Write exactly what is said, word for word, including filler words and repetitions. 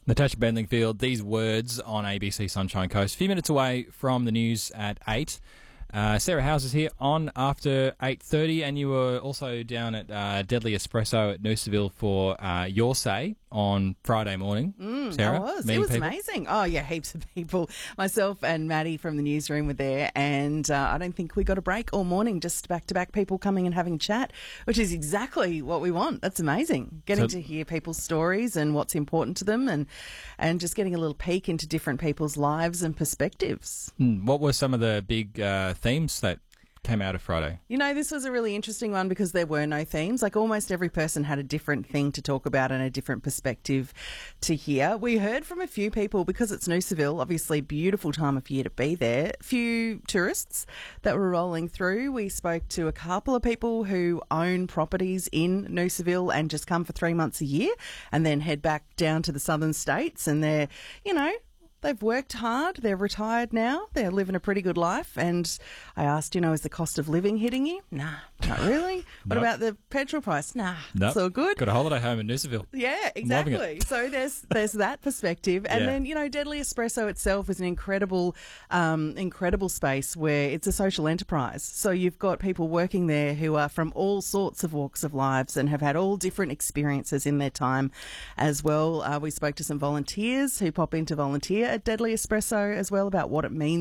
Natasha Bedlingfield, these words on A B C Sunshine Coast. A few minutes away from the news at eight. Uh, Sarah Howes is here on after eight thirty, and you were also down at uh, Deadly Espresso at Noosaville for uh, Your Say on Friday morning. Mm, Sarah, I was. meeting It was people. amazing. Oh, yeah, heaps of people. Myself and Maddie from the newsroom were there, and uh, I don't think we got a break all morning, just back-to-back people coming and having a chat, which is exactly what we want. That's amazing. Getting So- to hear people's stories and what's important to them, and, and just getting a little peek into different people's lives and perspectives. Mm, What were some of the big uh, themes that came out of Friday? You know, this was a really interesting one because there were no themes. Like, almost every person had a different thing to talk about and a different perspective to hear. We heard from a few people because it's Noosaville, obviously beautiful time of year to be there. A few tourists that were rolling through. We spoke to a couple of people who own properties in Noosaville and just come for three months a year and then head back down to the southern states, and they're, you know, they've worked hard. They're retired now. They're living a pretty good life. And I asked, you know, is the cost of living hitting you? Nah, not really. What Nope. about the petrol price? Nah, Nope. it's all good. Got a holiday home in Noosaville. Yeah, Loving exactly. it. So there's there's that perspective, and Yeah. then, you know, Deadly Espresso itself is an incredible, um, incredible space where it's a social enterprise. So you've got people working there who are from all sorts of walks of lives and have had all different experiences in their time as well. Uh, we spoke to some volunteers who pop in to volunteer at Deadly Espresso as well about what it means